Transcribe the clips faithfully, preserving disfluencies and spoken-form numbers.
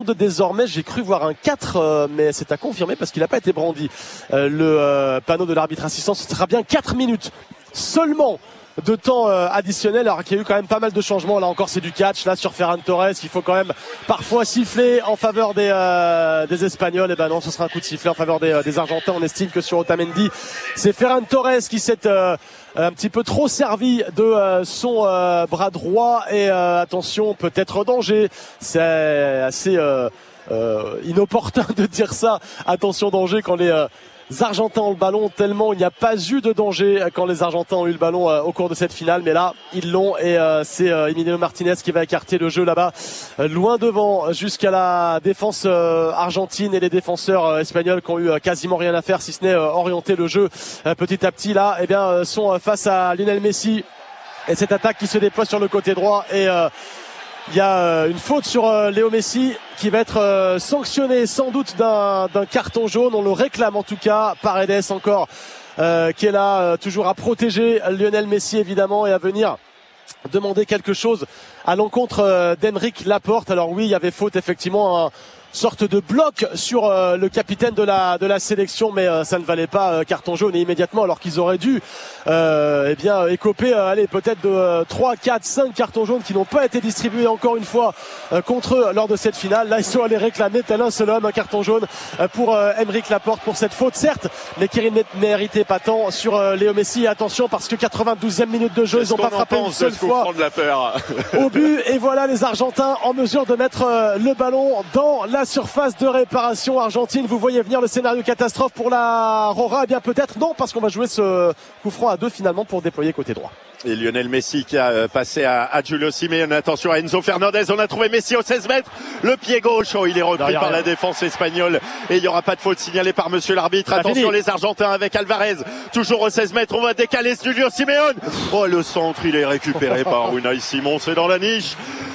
semble désormais, j'ai cru voir un quatre, euh, mais c'est à confirmer parce qu'il n'a pas été brandi. Euh, le euh, panneau de l'arbitre assistant, ce sera bien quatre minutes seulement de temps euh, additionnel, alors qu'il y a eu quand même pas mal de changements. Là encore c'est du catch, là sur Ferran Torres, il faut quand même parfois siffler en faveur des, euh, des Espagnols. Et ben non, ce sera un coup de sifflet en faveur des, euh, des Argentins. On estime que sur Otamendi, c'est Ferran Torres qui s'est euh, un petit peu trop servi de euh, son euh, bras droit. Et euh, attention, peut-être danger, c'est assez euh, euh, inopportun de dire ça, attention danger quand les euh, Les Argentins ont le ballon, tellement il n'y a pas eu de danger quand les Argentins ont eu le ballon euh, au cours de cette finale, mais là ils l'ont et euh, c'est euh, Emiliano Martinez qui va écarter le jeu là-bas, euh, loin devant jusqu'à la défense euh, argentine, et les défenseurs euh, espagnols qui ont eu euh, quasiment rien à faire si ce n'est euh, orienter le jeu euh, petit à petit là, eh bien euh, sont euh, face à Lionel Messi et cette attaque qui se déploie sur le côté droit. Et euh, il y a une faute sur euh, Léo Messi qui va être euh, sanctionné sans doute d'un, d'un carton jaune. On le réclame en tout cas. Paredes encore euh, qui est là, euh, toujours à protéger Lionel Messi évidemment et à venir demander quelque chose à l'encontre euh, d'Aymeric Laporte. Alors oui, il y avait faute effectivement, un sorte de bloc sur euh, le capitaine de la de la sélection, mais euh, ça ne valait pas euh, carton jaune et immédiatement, alors qu'ils auraient dû euh, eh bien écoper euh, allez peut-être de euh, trois, quatre, cinq cartons jaunes qui n'ont pas été distribués encore une fois euh, contre eux lors de cette finale. Là ils sont allés réclamer tel un seul homme un carton jaune euh, pour euh, Aymeric Laporte pour cette faute certes, mais qui ne méritait pas tant sur euh, Léo Messi. Et attention parce que quatre-vingt-douzième minute de jeu, ils n'ont pas frappé une seule fois de la peur au but, et voilà les Argentins en mesure de mettre euh, le ballon dans la surface de réparation argentine. Vous voyez venir le scénario catastrophe pour la Rora? Eh bien peut-être non, parce qu'on va jouer ce coup franc à deux finalement pour déployer côté droit. Et Lionel Messi qui a passé à, à Julio Simeone. Attention à Enzo Fernandez, on a trouvé Messi au seize mètres, le pied gauche, oh, il est repris non, par rien. La défense espagnole et il n'y aura pas de faute signalée par monsieur l'arbitre. Attention les Argentins avec Alvarez, toujours au seize mètres, on va décaler Julio Simeone. Oh le centre, il est récupéré par Unai Simon, c'est dans la niche.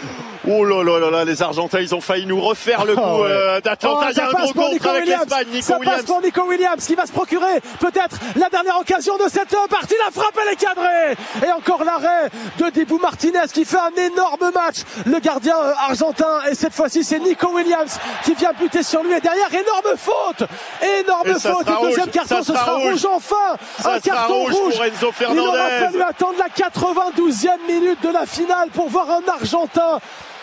Oh là là là là, les Argentins, ils ont failli nous refaire le coup oh, ouais. euh, d'Atlanta. Oh, il y a un gros contre avec l'Espagne. Nico ça Williams. passe pour Nico Williams qui va se procurer peut-être la dernière occasion de cette partie. La frappe, elle est cadrée. Et encore l'arrêt de Dibu Martinez qui fait un énorme match. Le gardien euh, argentin. Et cette fois-ci, c'est Nico Williams qui vient buter sur lui. Et derrière, énorme faute. Énorme faute. Le deuxième rouge. carton, ça ce sera rouge, rouge enfin. Ça un carton rouge, rouge. Pour Enzo Fernandez. Il aura fallu attendre la quatre-vingt-douzième minute de la finale pour voir un Argentin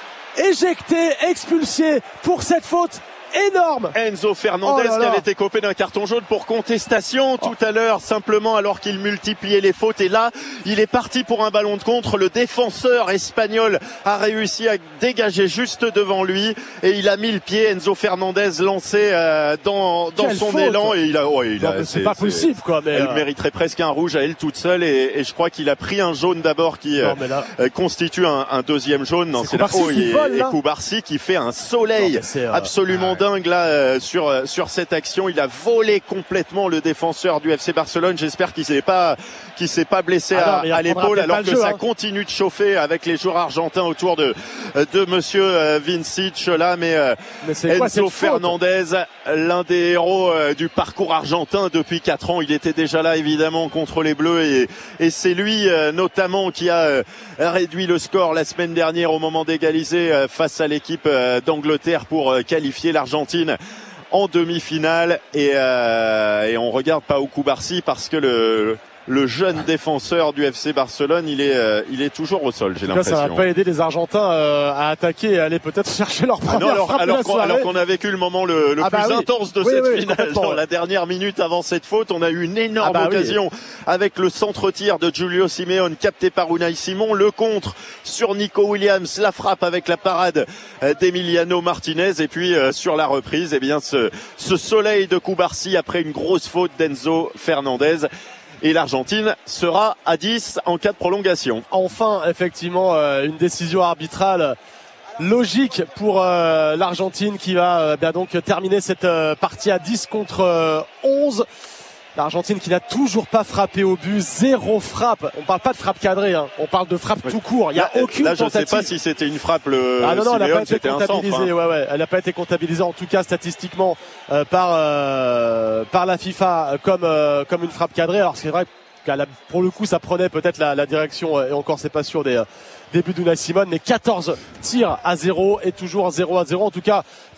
éjecté, expulsé pour cette faute énorme. Enzo Fernandez oh qui avait été copé d'un carton jaune pour contestation tout à l'heure, simplement alors qu'il multipliait les fautes. Et là, il est parti pour un ballon de contre. Le défenseur espagnol a réussi à dégager juste devant lui et il a mis le pied. Enzo Fernandez lancé euh, dans, dans son faute. élan et il a, oh, il a non, c'est, c'est pas possible quoi. Mais elle euh... mériterait presque un rouge à elle toute seule et, et je crois qu'il a pris un jaune d'abord qui non, là... euh, constitue un, un deuxième jaune. Non, c'est, c'est la oh, et, vole, et Koubarsi qui fait un soleil non, euh... absolument ah, dingue là euh, sur euh, sur cette action. Il a volé complètement le défenseur du F C Barcelone. J'espère qu'il s'est pas qu'il s'est pas blessé ah non, à, à l'épaule alors que jeu, ça hein. continue de chauffer avec les joueurs argentins autour de de monsieur euh, Vincic là, mais, euh, mais Enzo quoi, Fernandez, l'un des héros euh, du parcours argentin depuis quatre ans. Il était déjà là évidemment contre les Bleus et et c'est lui euh, notamment qui a euh, réduit le score la semaine dernière au moment d'égaliser euh, face à l'équipe euh, d'Angleterre pour euh, qualifier l'Argentine en demi-finale. Et, euh, et on regarde Pau Koubarsi parce que le le jeune défenseur du F C Barcelone, il est, euh, il est toujours au sol, j'ai l'impression. Ça va pas aider les Argentins euh, à attaquer et à aller peut-être chercher leur première ah non, alors, frappe alors, de la qu'on, alors qu'on a vécu le moment le, le ah bah plus oui. intense de oui, cette oui, finale. Dans la dernière minute avant cette faute, on a eu une énorme ah bah occasion oui. avec le centre-tir de Julio Simeone capté par Unai Simon. Le contre sur Nico Williams, la frappe avec la parade d'Emiliano Martinez et puis euh, sur la reprise, eh bien ce, ce soleil de Koubarsi après une grosse faute d'Enzo Fernandez. Et l'Argentine sera à dix en cas de prolongation. Enfin, effectivement, euh, une décision arbitrale logique pour euh, l'Argentine qui va euh, bien donc terminer cette euh, partie à dix contre euh, onze. L'Argentine qui n'a toujours pas frappé au but, zéro frappe. On parle pas de frappe cadrée, hein. On parle de frappe oui. tout court. Il y a là, aucune là, je tentative. Je sais pas si c'était une frappe. Le ah non non, Siméon, elle n'a pas été comptabilisée. Centre, hein. Ouais ouais, elle n'a pas été comptabilisée en tout cas statistiquement euh, par euh, par la FIFA comme euh, comme une frappe cadrée. Alors c'est vrai que pour le coup, ça prenait peut-être la, la direction et encore c'est pas sûr des. Début d'Unai Simon, mais quatorze tirs à zéro et toujours zéro à zéro. En tout cas,